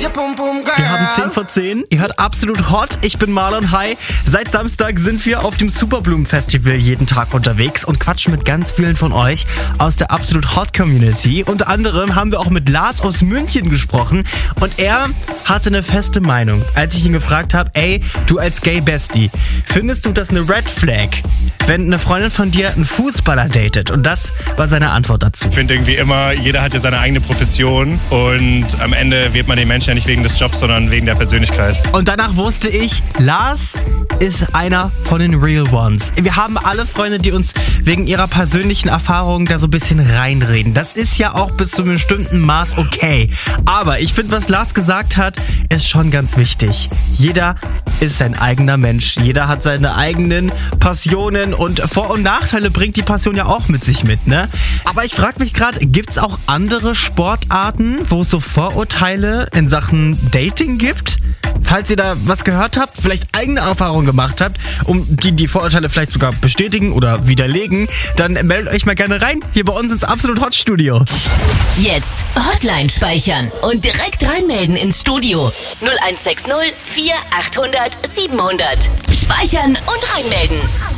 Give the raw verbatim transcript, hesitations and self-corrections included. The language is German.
Wir haben zehn vor zehn. Ihr hört Absolut Hot. Ich bin Marlon. Hi. Seit Samstag sind wir auf dem Superblumen-Festival jeden Tag unterwegs und quatschen mit ganz vielen von euch aus der Absolut Hot Community. Unter anderem haben wir auch mit Lars aus München gesprochen und er hatte eine feste Meinung, als ich ihn gefragt habe, ey, du als Gay-Bestie, findest du das eine Red Flag, wenn eine Freundin von dir einen Fußballer datet? Und das war seine Antwort dazu. Ich finde irgendwie immer, jeder hat ja seine eigene Profession und am Ende wählt man den Menschen ja nicht wegen des Jobs, sondern wegen der Persönlichkeit. Und danach wusste ich, Lars ist einer von den Real Ones. Wir haben alle Freunde, die uns wegen ihrer persönlichen Erfahrungen da so ein bisschen reinreden. Das ist ja auch bis zu einem bestimmten Maß okay. Aber ich finde, was Lars gesagt hat, ist schon ganz wichtig. Jeder ist sein eigener Mensch. Jeder hat seine eigenen Passionen und Vor- und Nachteile bringt die Passion ja auch mit sich mit, ne? Aber ich frage mich gerade, gibt's auch andere Sportarten, wo es so Vorurteile in Sachen Dating gibt? Falls ihr da was gehört habt, vielleicht eigene Erfahrungen gemacht habt, um die die Vorurteile vielleicht sogar bestätigen oder widerlegen, dann meldet euch mal gerne rein, hier bei uns ins Absolut Hot Studio. Jetzt Hotline speichern und direkt reinmelden ins Studio. null eins sechs null vier achthundert siebenhundert. Speichern und reinmelden.